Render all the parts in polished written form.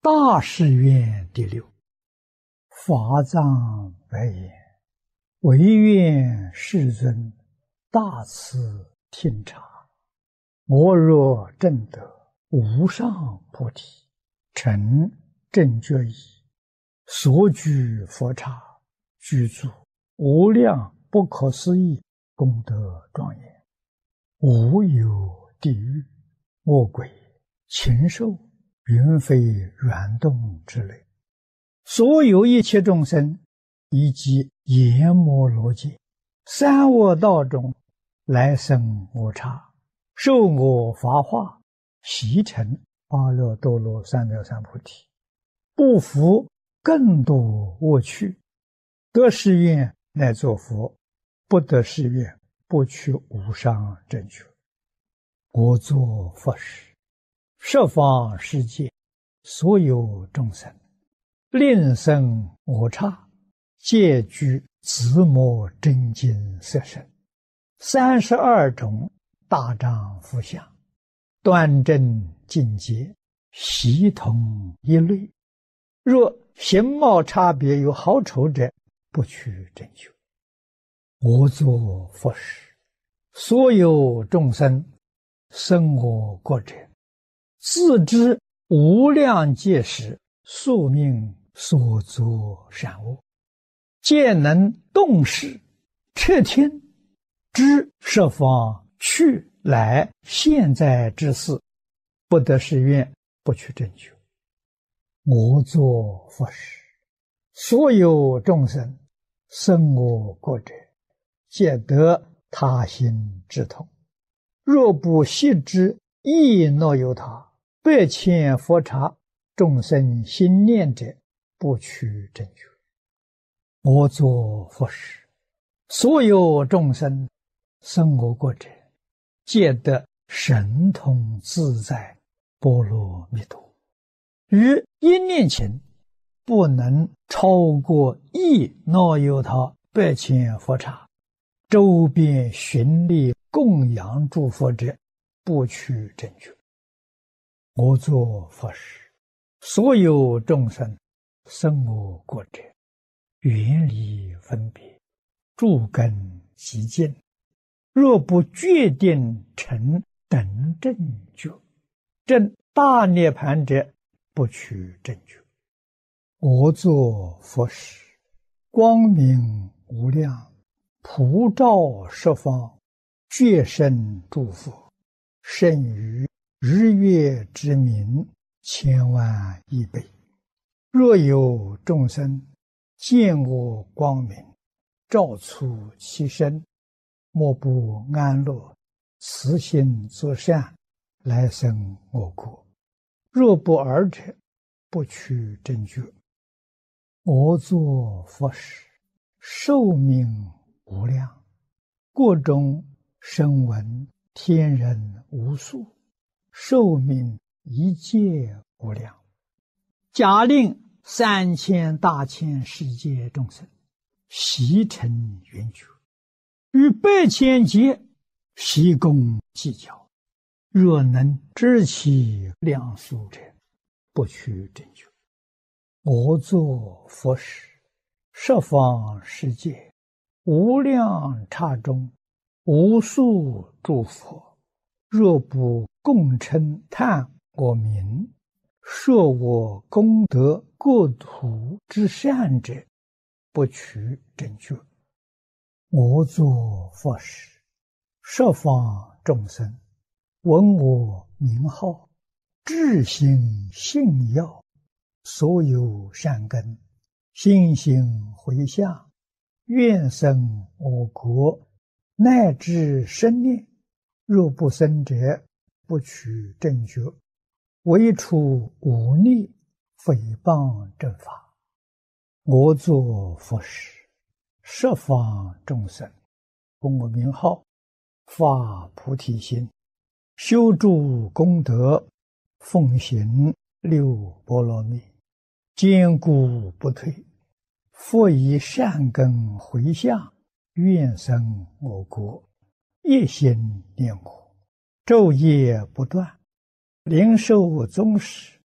大誓愿第六，法藏白言：唯愿世尊大慈听察，我若证得无上菩提，成正觉意，所居佛刹，具足无量不可思议功德庄严，无有地狱、恶鬼、禽兽、云飞软动之类，所有一切众生，以及阎摩罗界、三恶道中来生无差，受我法化，习成阿耨多罗三藐三菩提，不服更多恶趣，得誓愿乃作佛，不得誓愿不取无上正觉。我作佛时，十方世界所有众生，令生我刹，皆具自摩真经色身，32种大丈夫相，端正净洁，悉同一类。若形貌差别有好丑者，不取正觉。我作佛时，所有众生生我国者，自知无量劫时宿命所作善恶，皆能动识彻听，知十方去来现在之事，不得誓愿不取正觉。我作佛时，所有众生生我国者，皆得他心之痛。若不悉知亦若有他，百千佛刹众生心念者，不取正觉。我作佛时，所有众生生我国者，皆得神通自在波罗蜜多。于一念前，不能超过亦若有他百千佛刹，周边寻力供养诸佛者，不取正觉。我作佛时，所有众生生我国者，远离分别，诸根极净，若不决定成等正觉，证大涅盘者，不取正觉。我作佛时，光明无量，普照十方，觉生诸佛，胜于日月之明千万亿倍。若有众生见我光明，照出其身，莫不安乐，慈心作善，来生我国。若不尔者，不取正觉。我作佛时，寿命无量，国中声闻天人无数，寿命一切无量。假令3000大千世界众生悉成圆觉，与百千劫悉共计较，若能知其量数者，不取正觉。我作佛时，十方世界无量刹中，无数诸佛，若不共称叹我名，说我功德国土之善者，不取正觉。我作佛时，十方众生闻我名号，至心信要，所有善根，心行回向，愿生我国，乃至生念。若不生者，不取正觉。唯除忤逆诽谤正法。我作佛时，十方众生供我名号，发菩提心，修诸功德，奉行六波罗蜜，坚固不退。复以善根回向，愿生我国，一心念我，昼夜不断，灵受宗室，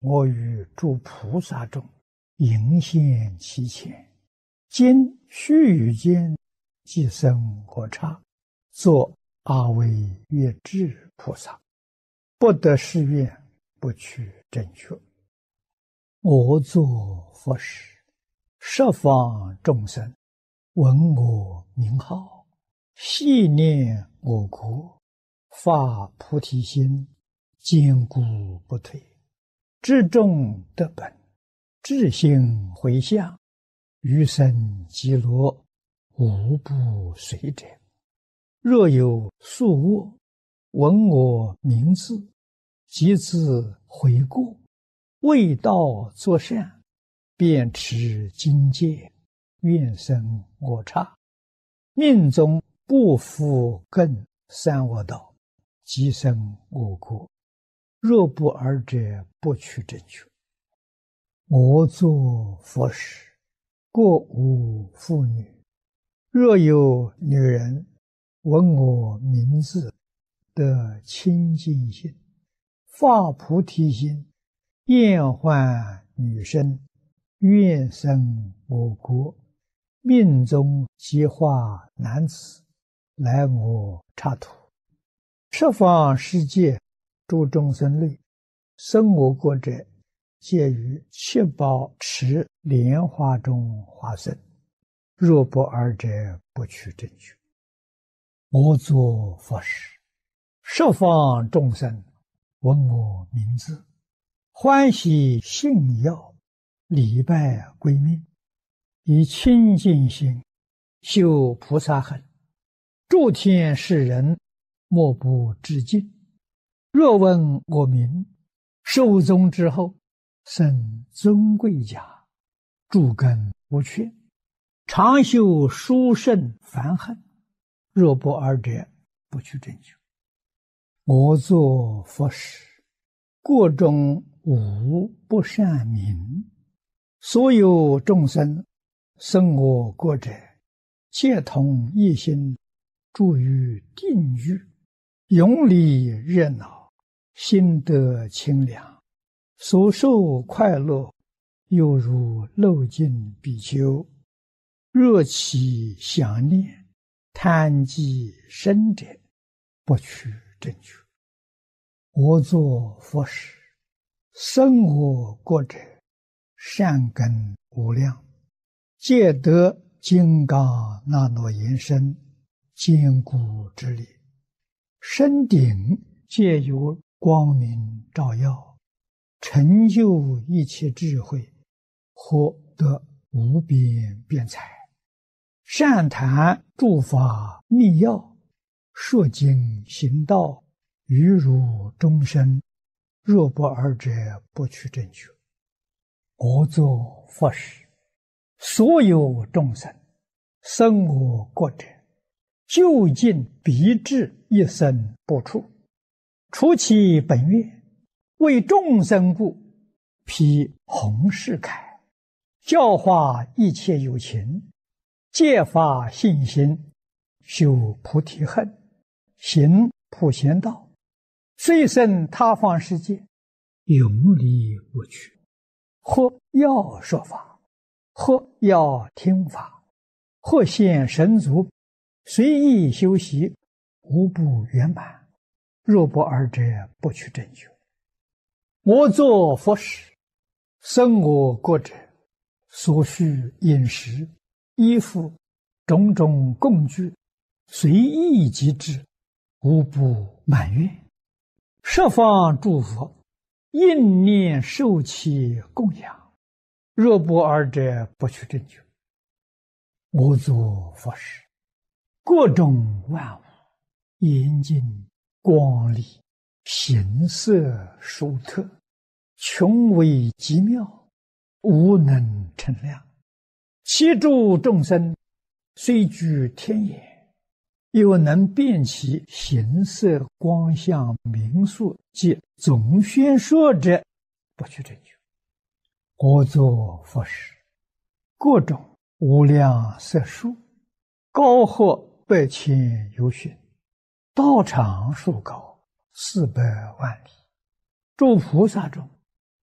我于诸菩萨中迎现其前，今须臾间即生我刹，作阿惟越致菩萨，不得誓愿，不取正觉。我作佛时，十方众生闻我名号，细念我国，发菩提心，坚固不退，至众得本，至心回向，余生极乐，无不随者。若有宿卧，闻我名字，即自悔过，为道作善，便持精戒，愿生我刹，命中不复更三恶道，即生我国。若不尔者，不取正觉。我作佛时，过无妇女，若有女人闻我名字，得清净心，发菩提心，厌患女身，愿生我国，命中即化男子，来我刹土。十方世界诸众生类，生我国者，皆于七宝池莲花中化身。若不尔者，不取正觉。我作佛时，十方众生闻我名字，欢喜信要，礼拜归命，以清净心修菩萨行，诸天世人莫不致敬。若闻我名，寿终之后，生尊贵家，诸根无缺，常修殊胜梵行。若不尔者，不取正觉。我作佛时，国中无不善名，所有众生生我国者，皆同一心，住于定狱，永离热闹，心得清凉，所受快乐，犹如漏尽比丘。若其想念，贪积深者，不取正觉。我作佛时，生我国者，善根无量，皆得金刚那罗延身，坚固之力，身顶皆有光明照耀，成就一切智慧，获得无边辩才，善谈诸法密要，说经行道，于如终身。若不尔者，不取正觉。我作佛时，所有众生生我国者，究竟必至一生不出，除其本愿，为众生故，披弘誓铠，教化一切有情，戒发信心，修菩提恨，行普贤道，虽生他方世界，永离不去。或要说法，或要听法，或现神足，随意修习，无不圆满。若不尔者，不取正觉。我作佛时，生我国者，所需饮食、衣服、种种供具，随意即至，无不满愿。十方诸佛应念受其供养，若不尔者，不取正觉。我作佛时，各种万物严净光丽，形色殊特，穷微极妙，无能称量。其诸众生虽居天眼，又能辨其形色光相名数及总宣说者，不取正觉。我作佛时，各种无量色数，高或百千由旬，道场数高400万里。诸菩萨中，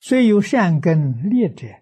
虽有善根劣者，